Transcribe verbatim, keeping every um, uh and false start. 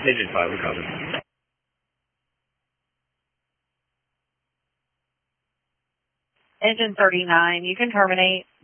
Engine five, we're coming. Engine thirty-nine, you can terminate.